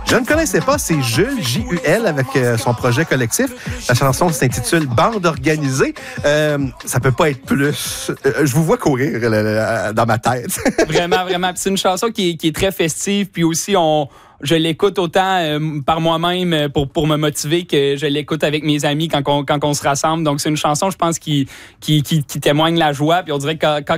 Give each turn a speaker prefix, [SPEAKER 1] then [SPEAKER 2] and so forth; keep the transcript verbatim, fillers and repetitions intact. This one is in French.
[SPEAKER 1] Je ne connaissais pas, c'est Jules, J U L, avec euh, son projet collectif. La chanson s'intitule Bande organisée. Euh, ça peut pas être plus... Euh, je vous vois courir là, là, dans ma tête.
[SPEAKER 2] Vraiment, vraiment. Puis c'est une chanson qui est, qui est très festive, puis aussi, on... je l'écoute autant euh, par moi-même pour, pour me motiver que je l'écoute avec mes amis quand on, quand on se rassemble. Donc, c'est une chanson, je pense, qui, qui, qui, qui témoigne la joie. Puis on dirait que quand, quand